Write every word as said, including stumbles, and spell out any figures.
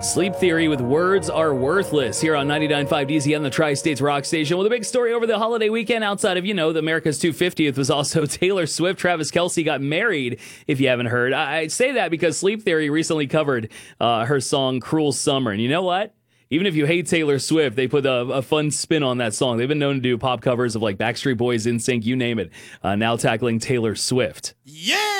Sleep Theory with Words Are Worthless here on ninety-nine point five D Z on the Tri-States Rock Station. Well, the big story over the holiday weekend outside of, you know, the America's two hundred fiftieth was also Taylor Swift. Travis Kelce got married, if you haven't heard. I, I say that because Sleep Theory recently covered uh, her song Cruel Summer. And you know what? Even if you hate Taylor Swift, they put a, a fun spin on that song. They've been known to do pop covers of like Backstreet Boys, NSYNC, you name it. Uh, now tackling Taylor Swift. Yeah!